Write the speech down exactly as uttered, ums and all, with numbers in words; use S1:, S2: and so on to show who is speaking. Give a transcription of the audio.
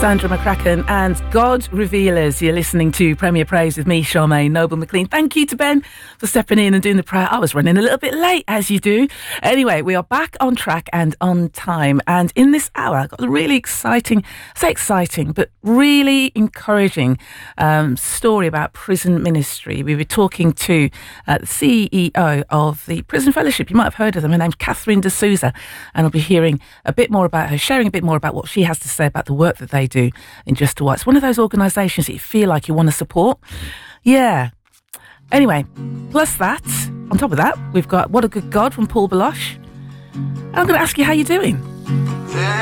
S1: Sandra McCracken and God Revealers. You're listening to Premier Praise with me, Charmaine Noble McLean. Thank you to Ben for stepping in and doing the prayer. I was running a little bit late, as you do. Anyway, we are back on track and on time. And in this hour, I've got a really exciting, I say exciting, but really encouraging um, story about prison ministry. We were talking to uh, the C E O of the Prison Fellowship. You might have heard of them. Her name's Catherine D'Souza. And I'll be hearing a bit more about her, sharing a bit more about what she has to say about the work that they do in Just a While. It's one of those organisations that you feel like you want to support. Yeah. Anyway, plus that, on top of that, we've got What a Good God from Paul Baloche. And I'm going to ask you how you're doing.